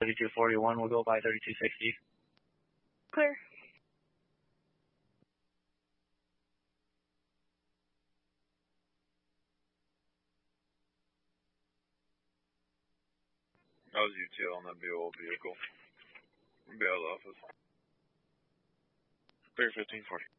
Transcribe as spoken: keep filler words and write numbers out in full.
thirty-two forty-one, we'll go by thirty-two sixty. Clear. That was U T L on that B O L vehicle. B L office. Clear fifteen forty.